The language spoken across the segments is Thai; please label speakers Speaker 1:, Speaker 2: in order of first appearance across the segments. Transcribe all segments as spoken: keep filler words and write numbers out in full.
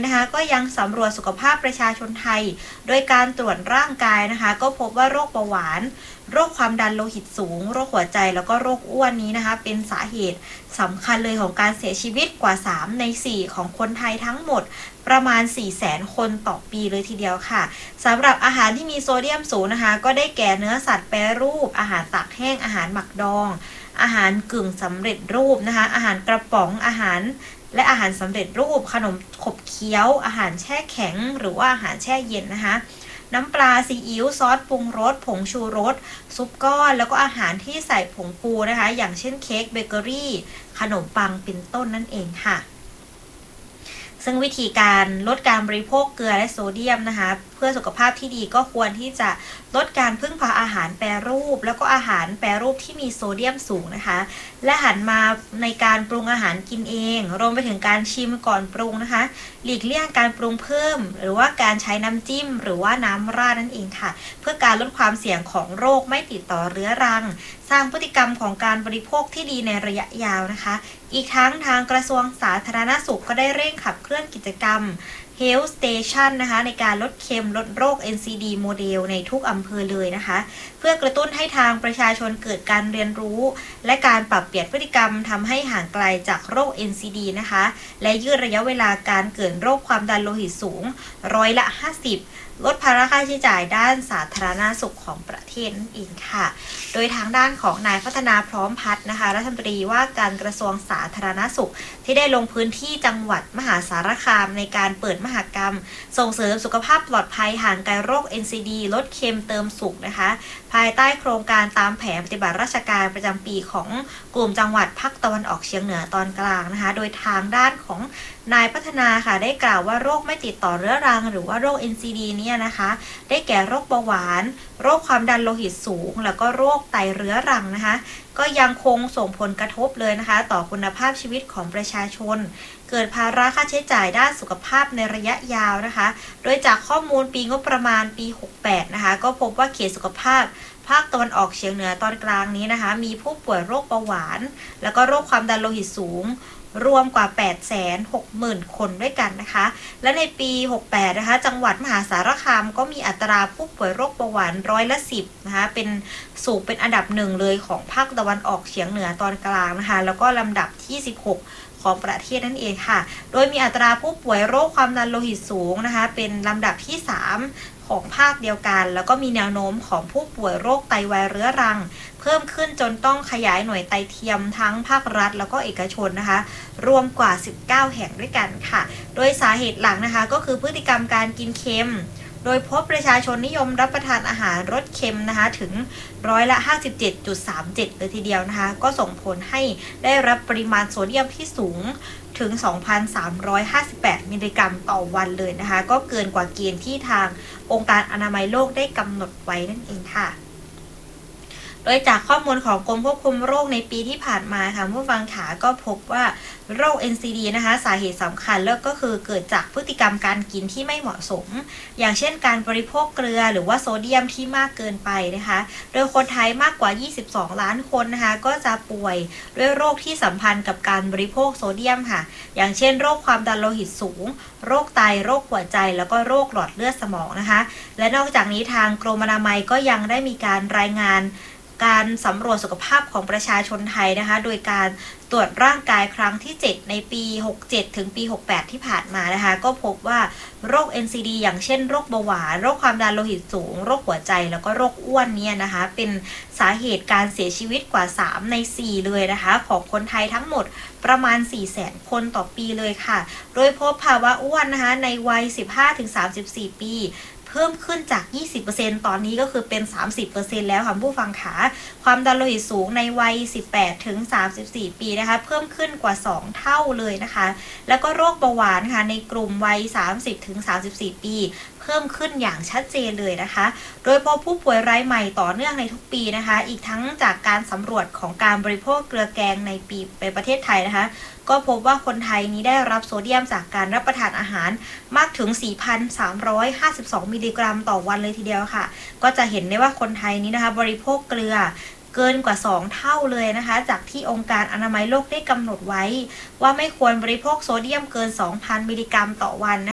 Speaker 1: นะคะก็ยังสำรวจสุขภาพประชาชนไทยโดยการตรวจร่างกายนะคะก็พบว่าโรคเบาหวานโรคความดันโลหิตสูงโรคหัวใจแล้วก็โรคอ้วนนี้นะคะเป็นสาเหตุสำคัญเลยของการเสียชีวิตกว่าสามในสี่ของคนไทยทั้งหมดประมาณ สี่แสน คนต่อปีเลยทีเดียวค่ะสำหรับอาหารที่มีโซเดียมสูงนะคะก็ได้แก่เนื้อสัตว์แปรรูปอาหารตากแห้งอาหารหมักดองอาหารกึ่งสำเร็จรูปนะคะอาหารกระป๋องอาหารและอาหารสำเร็จรูปขนมขบเคี้ยวอาหารแช่แข็งหรือว่าอาหารแช่เย็นนะคะน้ำปลาซีอิ๊วซอสปรุงรสผงชูรสซุปก้อนแล้วก็อาหารที่ใส่ผงฟูนะคะอย่างเช่นเค้กเบเกอรี่ขนมปังเป็นต้นนั่นเองค่ะซึ่งวิธีการลดการบริโภคเกลือและโซเดียมนะคะเพื่อสุขภาพที่ดีก็ควรที่จะลดการพึ่งพาอาหารแปรรูปแล้วก็อาหารแปรรูปที่มีโซเดียมสูงนะคะและหันมาในการปรุงอาหารกินเองรวมไปถึงการชิมก่อนปรุงนะคะหลีกเลี่ยงการปรุงเพิ่มหรือว่าการใช้น้ำจิ้มหรือว่าน้ำราดนั่นเองค่ะเพื่อการลดความเสี่ยงของโรคไม่ติดต่อเรื้อรังสร้างพฤติกรรมของการบริโภคที่ดีในระยะยาวนะคะอีกทั้งทางกระทรวงสาธารณสุขก็ได้เร่งขับเคลื่อนกิจกรรม Health Station นะคะในการลดเค็มลดโรค เอ็น ซี ดี โมเดลในทุกอำเภอเลยนะคะเพื่อกระตุ้นให้ทางประชาชนเกิดการเรียนรู้และการปรับเปลี่ยนพฤติกรรมทำให้ห่างไกลจากโรค เอ็น ซี ดี นะคะและยืดระยะเวลาการเกิดโรคความดันโลหิตสูงร้อยละห้าสิบลดภาระค่าใช้จ่ายด้านสาธารณสุขของประเทศนั่นเองค่ะโดยทางด้านของนายพัฒนาพร้อมพัฒน์นะคะรัฐมนตรีว่าการกระทรวงสาธารณสุขที่ได้ลงพื้นที่จังหวัดมหาสารคามในการเปิดมหกรรมส่งเสริมสุขภาพปลอดภัยห่างไกลโรค เอ็น ซี ดี ลดเค็มเติมสุขนะคะภายใต้โครงการตามแผนปฏิบัติราชการประจำปีของกลุ่มจังหวัดภาคตะวันออกเฉียงเหนือตอนกลางนะคะโดยทางด้านของนายพัฒนาค่ะได้กล่าวว่าโรคไม่ติดต่อเรื้อรังหรือว่าโรค เอ็น ซี ดี เนี่ยนะคะได้แก่โรคเบาหวานโรคความดันโลหิตสูงแล้วก็โรคไตเรื้อรังนะคะก็ยังคงส่งผลกระทบเลยนะคะต่อคุณภาพชีวิตของประชาชนเกิดภาระค่าใช้จ่ายด้านสุขภาพในระยะยาวนะคะโดยจากข้อมูลปีงบประมาณปีหกสิบแปดนะคะก็พบว่าเขตสุขภาพภาคตะวันออกเฉียงเหนือตอนกลางนี้นะคะมีผู้ป่วยโรคเบาหวานแล้วก็โรคความดันโลหิตสูงรวมกว่า แปดแสนหกหมื่น คนด้วยกันนะคะและในปีหกสิบแปดนะคะจังหวัดมหาสารคามก็มีอัตราผู้ป่วยโรคเบาหวานร้อยละสิบนะคะเป็นสูงเป็นอันดับหนึ่งเลยของภาคตะวันออกเฉียงเหนือตอนกลางนะคะแล้วก็ลำดับที่สิบหกของประเทศนั่นเองค่ะโดยมีอัตราผู้ป่วยโรคความดันโลหิตสูงนะคะเป็นลำดับที่สามของภาคเดียวกันแล้วก็มีแนวโน้มของผู้ป่วยโรคไตวายเรื้อรังเพิ่มขึ้นจนต้องขยายหน่วยไตเทียมทั้งภาครัฐแล้วก็เอกชนนะคะรวมกว่าสิบเก้าแห่งด้วยกันค่ะโดยสาเหตุหลักนะคะก็คือพฤติกรรมการกินเค็มโดยพบประชาชนนิยมรับประทานอาหารรสเค็มนะคะถึงร้อยละ ห้าสิบเจ็ดจุดสามเจ็ด เลยทีเดียวนะคะก็ส่งผลให้ได้รับปริมาณโซเดียมที่สูงถึง สองพันสามร้อยห้าสิบแปด มิลลิกรัมต่อวันเลยนะคะก็เกินกว่าเกณฑ์ที่ทางองค์การอนามัยโลกได้กำหนดไว้นั่นเองค่ะโดยจากข้อมูลของกรมควบคุมโรคในปีที่ผ่านมาค่ะผู้ฟังขาก็พบว่าโรค เอ็น ซี ดี นะคะสาเหตุสำคัญแล้วก็คือเกิดจากพฤติกรรมการกินที่ไม่เหมาะสมอย่างเช่นการบริโภคเกลือหรือว่าโซเดียมที่มากเกินไปนะคะโดยคนไทยมากกว่ายี่สิบสองล้านคนนะคะก็จะป่วยด้วยโรคที่สัมพันธ์กับการบริโภคโซเดียมค่ะอย่างเช่นโรคความดันโลหิตสูงโรคไตโรคหัวใจแล้วก็โรคหลอดเลือดสมองนะคะและนอกจากนี้ทางกรมอนามัยก็ยังได้มีการรายงานการสำรวจสุขภาพของประชาชนไทยนะคะโดยการตรวจร่างกายครั้งที่เจ็ดในปีหกสิบเจ็ดถึงปีหกสิบแปดที่ผ่านมานะคะก็พบว่าโรค เอ็น ซี ดี อย่างเช่นโรคเบาหวานโรคความดันโลหิตสูงโรคหัวใจแล้วก็โรคอ้วนเนี่ยนะคะเป็นสาเหตุการเสียชีวิตกว่าสามในสี่เลยนะคะของคนไทยทั้งหมดประมาณ สี่แสน คนต่อปีเลยค่ะโดยพบภาวะอ้วนนะคะในวัย สิบห้าถึงสามสิบสี่ ปีเพิ่มขึ้นจาก ยี่สิบเปอร์เซ็นต์ ตอนนี้ก็คือเป็น สามสิบเปอร์เซ็นต์ แล้วค่ะผู้ฟังขาความดันโลหิตสูงในวัย สิบแปดถึงสามสิบสี่ ปีนะคะเพิ่มขึ้นกว่าสองเท่าเลยนะคะแล้วก็โรคเบาหวานค่ะในกลุ่มวัย สามสิบถึงสามสิบสี่ ปีเพิ่มขึ้นอย่างชัดเจนเลยนะคะโดยพบผู้ป่วยรายใหม่ต่อเนื่องในทุกปีนะคะอีกทั้งจากการสำรวจของการบริโภคเกลือแกงในปีในประเทศไทยนะคะก็พบว่าคนไทยนี้ได้รับโซเดียมจากการรับประทานอาหารมากถึง สี่พันสามร้อยห้าสิบสอง มิลลิกรัมต่อวันเลยทีเดียวค่ะก็จะเห็นได้ว่าคนไทยนี้นะคะบริโภคเกลือเกินกว่าสองเท่าเลยนะคะจากที่องค์การอนามัยโลกได้กำหนดไว้ว่าไม่ควรบริโภคโซเดียมเกิน สองพัน มิลลิกรัมต่อวันนะคะ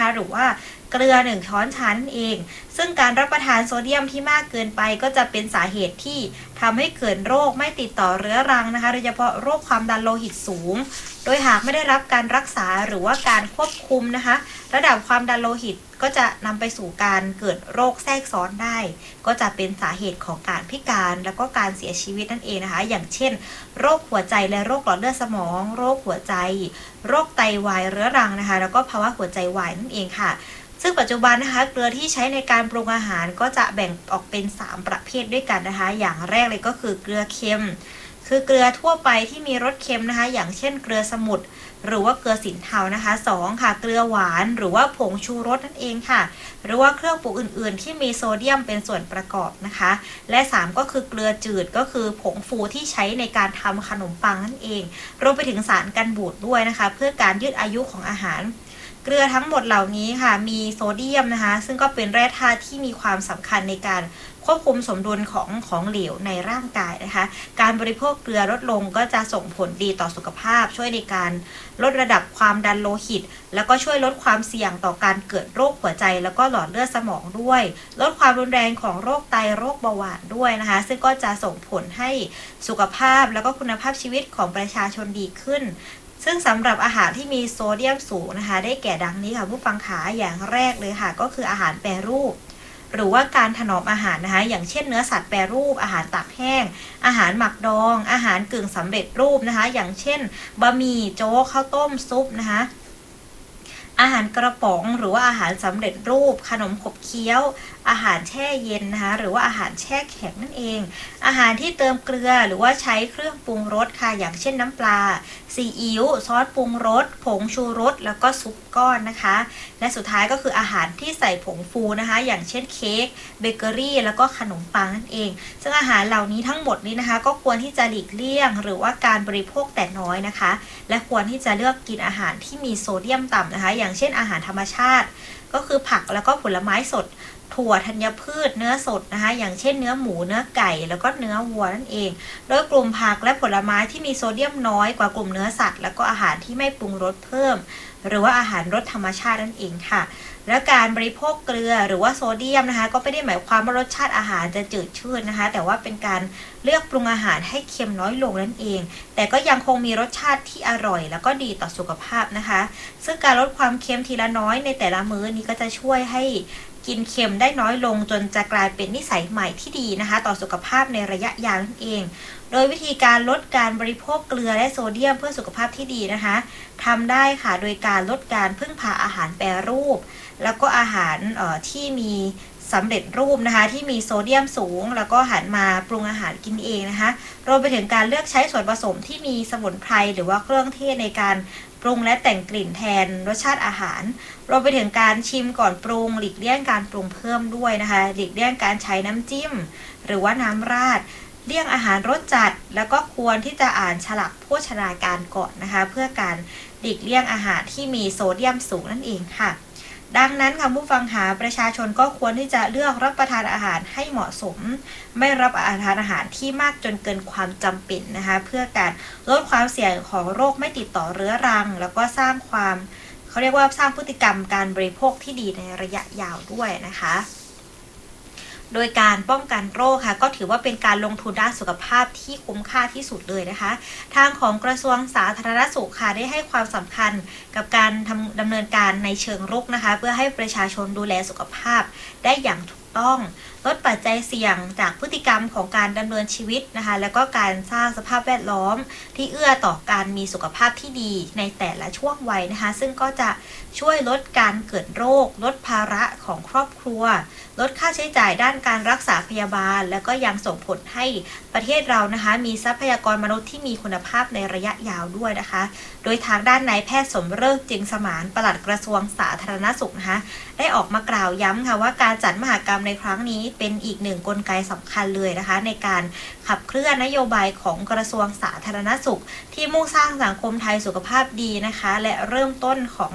Speaker 1: นะคะหรือว่าเกลือหนึ่งช้อนชานั่นเองซึ่งการรับประทานโซเดียมที่มากเกินไปก็จะเป็นสาเหตุที่ทำให้เกิดโรคไม่ติดต่อเรื้อรังนะคะโดยเฉพาะโรคความดันโลหิตสูงโดยหากไม่ได้รับการรักษาหรือว่าการควบคุมนะคะระดับความดันโลหิตก็จะนำไปสู่การเกิดโรคแทรกซ้อนได้ก็จะเป็นสาเหตุของการพิการแล้วก็การเสียชีวิตนั่นเองนะคะอย่างเช่นโรคหัวใจและโรคหลอดเลือดสมองโรคหัวใจโรคไตวายเรื้อรังนะคะแล้วก็ภาวะหัวใจวายนั่นเองค่ะซึ่งปัจจุบันนะคะเกลือที่ใช้ในการปรุงอาหารก็จะแบ่งออกเป็นสามประเภทด้วยกันนะคะอย่างแรกเลยก็คือเกลือเค็มคือเกลือทั่วไปที่มีรสเค็มนะคะอย่างเช่นเกลือสมุทรหรือว่าเกลือสินเทานะคะสองค่ะเกลือหวานหรือว่าผงชูรสนั่นเองค่ะหรือว่าเครื่องปรุงอื่นๆที่มีโซเดียมเป็นส่วนประกอบนะคะและสามก็คือเกลือจืดก็คือผงฟูที่ใช้ในการทำขนมปังนั่นเองรวมไปถึงสารกันบูดด้วยนะคะเพื่อการยืดอายุของอาหารเกลือทั้งหมดเหล่านี้ค่ะมีโซเดียมนะคะซึ่งก็เป็นแร่ธาตุที่มีความสำคัญในการควบคุมสมดุลของของเหลวในร่างกายนะคะการบริโภคเกลือลดลงก็จะส่งผลดีต่อสุขภาพช่วยในการลดระดับความดันโลหิตแล้วก็ช่วยลดความเสี่ยงต่อการเกิดโรคหัวใจแล้วก็หลอดเลือดสมองด้วยลดความรุนแรงของโรคไตโรคเบาหวานด้วยนะคะซึ่งก็จะส่งผลให้สุขภาพแล้วก็คุณภาพชีวิตของประชาชนดีขึ้นซึ่งสำหรับอาหารที่มีโซเดียมสูงนะคะได้แก่ดังนี้ค่ะผู้ฟังขาอย่างแรกเลยค่ะก็คืออาหารแปรรูปหรือว่าการถนอมอาหารนะคะอย่างเช่นเนื้อสัตว์แปรรูปอาหารตากแห้งอาหารหมักดองอาหารกึ่งสำเร็จรูปนะคะอย่างเช่นบะหมี่โจ๊กข้าวต้มซุปนะคะอาหารกระป๋องหรือว่าอาหารสำเร็จรูปขนมขบเคี้ยวอาหารแช่เย็นนะคะหรือว่าอาหารแช่แข็งนั่นเองอาหารที่เติมเกลือหรือว่าใช้เครื่องปรุงรสค่ะอย่างเช่นน้ำปลาซีอิ๊วซอสปรุงรสผงชูรสแล้วก็ซุปก้อนนะคะและสุดท้ายก็คืออาหารที่ใส่ผงฟูนะคะอย่างเช่นเค้กเบเกอรี่แล้วก็ขนมปังนั่นเองซึ่งอาหารเหล่านี้ทั้งหมดนี้นะคะก็ควรที่จะหลีกเลี่ยงหรือว่าการบริโภคแต่น้อยนะคะและควรที่จะเลือกกินอาหารที่มีโซเดียมต่ำนะคะอย่างเช่นอาหารธรรมชาติก็คือผักแล้วก็ผลไม้สดถั่วธัญพืชเนื้อสดนะคะอย่างเช่นเนื้อหมูเนื้อไก่แล้วก็เนื้อวัวนั่นเองโดยกลุ่มผักและผลไม้ที่มีโซเดียมน้อยกว่ากลุ่มเนื้อสัตว์แล้วก็อาหารที่ไม่ปรุงรสเพิ่มหรือว่าอาหารรสธรรมชาตินั่นเองค่ะแล้วการบริโภคเกลือหรือว่าโซเดียมนะคะก็ไม่ได้หมายความว่ารสชาติอาหารจะจืดชืดนะคะแต่ว่าเป็นการเลือกปรุงอาหารให้เค็มน้อยลงนั่นเองแต่ก็ยังคงมีรสชาติที่อร่อยแล้วก็ดีต่อสุขภาพนะคะซึ่งการลดความเค็มทีละน้อยในแต่ละมื้อนี้ก็จะช่วยให้กินเค็มได้น้อยลงจนจะกลายเป็นนิสัยใหม่ที่ดีนะคะต่อสุขภาพในระยะยาวนั่นเองโดยวิธีการลดการบริโภคเกลือและโซเดียมเพื่อสุขภาพที่ดีนะคะทำได้ค่ะโดยการลดการพึ่งพาอาหารแปรรูปแล้วก็อาหารเอ่อที่มีสำเร็จรูปนะคะที่มีโซเดียมสูงแล้วก็หันมาปรุงอาหารกินเองนะคะรวมไปถึงการเลือกใช้ส่วนผสมที่มีสมุนไพรหรือว่าเครื่องเทศในการปรุงและแต่งกลิ่นแทนรสชาติอาหารรวมไปถึงการชิมก่อนปรุงหลีกเลี่ยงการปรุงเพิ่มด้วยนะคะหลีกเลี่ยงการใช้น้ำจิ้มหรือว่าน้ำราดเลี่ยงอาหารรสจัดแล้วก็ควรที่จะอ่านฉลากโภชนาการก่อนนะคะเพื่อการหลีกเลี่ยงอาหารที่มีโซเดียมสูงนั่นเองค่ะดังนั้นค่ะผู้ฟังหาประชาชนก็ควรที่จะเลือกรับประทานอาหารให้เหมาะสมไม่รับประทานอาหารที่มากจนเกินความจำเป็นนะคะเพื่อการลดความเสี่ยงของโรคไม่ติดต่อเรื้อรังแล้วก็สร้างความเขาเรียกว่าสร้างพฤติกรรมการบริโภคที่ดีในระยะยาวด้วยนะคะโดยการป้องกันโรคค่ะก็ถือว่าเป็นการลงทุนด้านสุขภาพที่คุ้มค่าที่สุดเลยนะคะทางของกระทรวงสาธารณสุขค่ะได้ให้ความสำคัญกับการทำดำเนินการในเชิงรุกนะคะเพื่อให้ประชาชนดูแลสุขภาพได้อย่างถูกต้องลดปัจจัยเสี่ยงจากพฤติกรรมของการดำเนินชีวิตนะคะแล้วก็การสร้างสภาพแวดล้อมที่เอื้อต่อการมีสุขภาพที่ดีในแต่ละช่วงวัยนะคะซึ่งก็จะช่วยลดการเกิดโรคลดภาระของครอบครัวลดค่าใช้จ่ายด้านการรักษาพยาบาลแล้วก็ยังส่งผลให้ประเทศเรานะคะมีทรัพยากรมนุษย์ที่มีคุณภาพในระยะยาวด้วยนะคะโดยทางด้านนายแพทย์สมฤกษ์จึงสมานปลัดกระทรวงสาธารณสุขนะคะได้ออกมากล่าวย้ำค่ะว่าการจัดมหกรรมในครั้งนี้เป็นอีกหนึ่งกลไกสำคัญเลยนะคะในการขับเคลื่อนนโยบายของกระทรวงสาธารณสุขที่มุ่งสร้างสังคมไทยสุขภาพดีนะคะและเริ่มต้นของ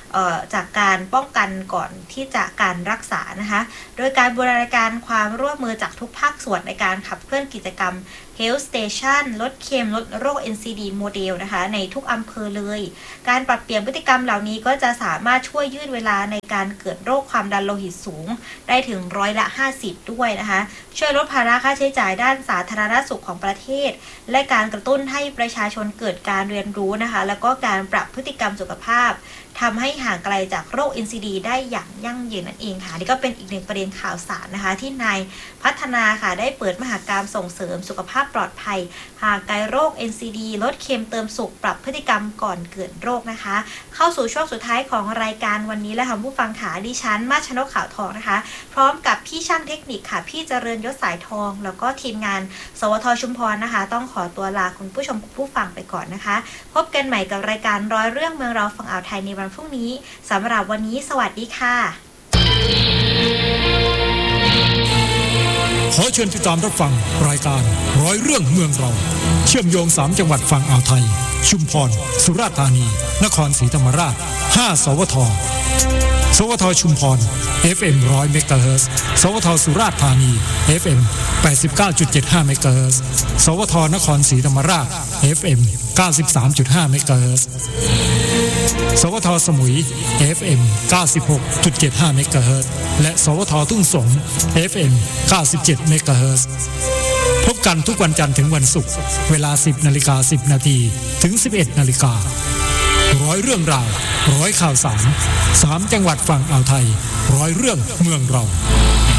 Speaker 1: จากการป้องกันก่อนที่จะการรักษานะคะโดยการบูรณาการความร่วมมือจากทุกภาคส่วนในการขับเคลื่อนกิจกรรม Health Station ลดเค็มลดโรค เอ็น ซี ดี โมเดลนะคะในทุกอำเภอเลยการปรับเปลี่ยนพฤติกรรมเหล่านี้ก็จะสามารถช่วยยืดเวลาในการเกิดโรคความดันโลหิตสูงได้ถึงร้อยละห้าสิบด้วยนะคะช่วยลดภาระค่าใช้จ่ายด้านสาธารณสุขของประเทศและการกระตุ้นให้ประชาชนเกิดการเรียนรู้นะคะแล้วก็การปรับพฤติกรรมสุขภาพทำให้ห่างไกลจากโรค เอ็น ซี ดี ได้อย่างยั่งยืนนั่นเองค่ะนี่ก็เป็นอีกหนึ่งประเด็นข่าวสารนะคะที่นายพัฒนาค่ะได้เปิดมหกรรมส่งเสริมสุขภาพปลอดภัยห่างไกลโรค เอ็น ซี ดี ลดเค็มเติมสุขปรับพฤติกรรมก่อนเกิดโรคนะคะเข้าสู่ช่วงสุดท้ายของรายการวันนี้และค่ะผู้ฟังค่ะดิฉันมาชนกขาวทองนะคะพร้อมกับพี่ช่างเทคนิคค่ะพี่เจริญยศสายทองแล้วก็ทีมงานสวทชุมพรนะคะต้องขอตัวลาคุณผู้ชมผู้ฟังไปก่อนนะคะพบกันใหม่กับรายการร้อยเรื่องเมืองเราฝั่งอ่าวไทยในวันพรุ่งนี้สำหรับวันนี้สวัสดีค่ะ
Speaker 2: ขอเชิญติดตามรับฟังรายการร้อยเรื่องเมืองเราเชื่อมโยงสามจังหวัดฝั่งอ่าวไทยชุมพรสุราษฎร์ธานีนครศรีธรรมราชห้าสวทสวทชุมพร เอฟ เอ็ม หนึ่งร้อย เมกะเฮิรตซ์สวทสุราษฎร์ธานี เอฟ เอ็ม แปดสิบเก้าจุดเจ็ดห้า เมกะเฮิรตซ์สวทนครศรีธรรมราช เอฟ เอ็ม เก้าสิบสามจุดห้า เมกะเฮิรตซ์สวทสมุย เอฟ เอ็ม เก้าสิบหกจุดเจ็ดห้า เมกะเฮิรตซ์และสวททุ่งสง เอฟ เอ็ม เก้าสิบเจ็ด เมกะเฮิรตซ์พบกันทุกวันจันทร์ถึงวันศุกร์เวลา สิบนาฬิกาสิบนาทีถึง สิบเอ็ดนาฬิการ้อยเรื่องราวร้อยข่าวสารสามจังหวัดฝั่งอ่าวไทยร้อยเรื่องเมืองเรา